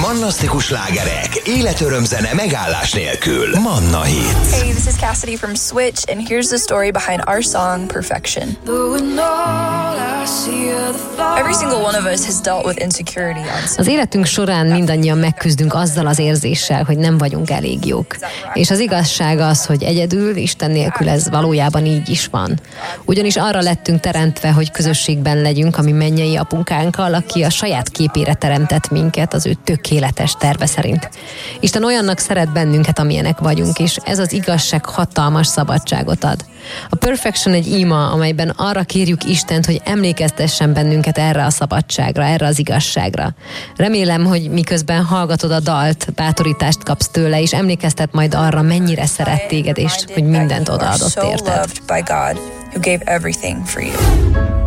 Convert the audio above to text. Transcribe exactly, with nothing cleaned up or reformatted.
Mannasztikus slágerek, életöröm zene megállás nélkül. Manna Hits. Hey, this is Cassidy from Switch, and here's the story behind our song, Perfection. Every single one of us has dealt with insecurity on some. Az életünk során mindannyian megküzdünk azzal az érzéssel, hogy nem vagyunk elég jók. És az igazság az, hogy egyedül, Isten nélkül ez valójában így is van. Ugyanis arra lettünk teremtve, hogy közösségben legyünk a mi mennyei apunkánkkal, aki a saját képére teremtett minket az ő tökéletes terve szerint. Isten olyannak szeret bennünket, amilyenek vagyunk, és ez az igazság hatalmas szabadságot ad. A Perfection egy ima, amelyben arra kérjük Istent, hogy emlékeztessen bennünket erre a szabadságra, erre az igazságra. Remélem, hogy miközben hallgatod a dalt, bátorítást kapsz tőle, és emlékeztet majd arra, mennyire szeret téged, és hogy mindent odaadott érted.